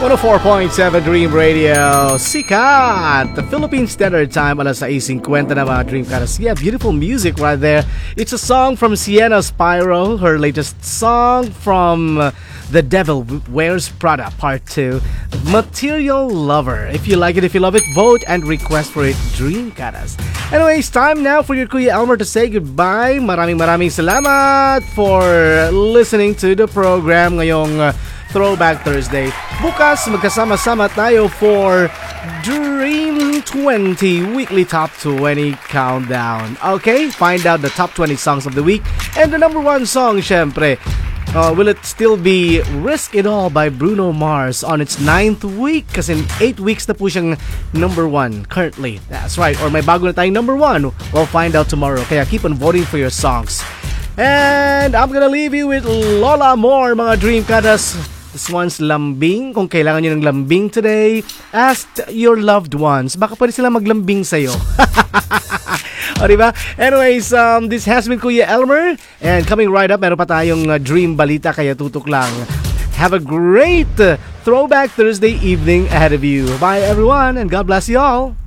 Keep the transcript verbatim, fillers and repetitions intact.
one oh four point seven Dream Radio. Sikat! The Philippine Standard Time, alas sais fifty na mga Dream Caras. Yeah, beautiful music right there. It's a song from Sienna Spyro, her latest song from uh, The Devil Wears Prada Part two, Material Lover. If you like it, if you love it, vote and request for it, Dream Caras. Anyways, time now for your Kuya Elmer to say goodbye. Maraming maraming salamat for listening to the program ngayong uh, Throwback Thursday. Bukas, magkasama-sama tayo for Dream twenty Weekly Top twenty Countdown. Okay? Find out the top twenty songs of the week. And the number one song, syempre, uh, will it still be Risk It All by Bruno Mars on its ninth week? Kasi eight weeks na po siyang number one currently. That's right. Or may bago na tayong number one. We'll find out tomorrow. Kaya keep on voting for your songs. And I'm gonna leave you with Lola Moore, mga Dream Cadas. This one's lambing. Kung kailangan nyo ng lambing today, ask your loved ones. Baka pwede sila maglambing sa'yo. O diba? Anyways, um, this has been Kuya Elmer. And coming right up, meron pa tayong uh, Dream Balita, kaya tutok lang. Have a great uh, Throwback Thursday evening ahead of you. Bye everyone, and God bless you all.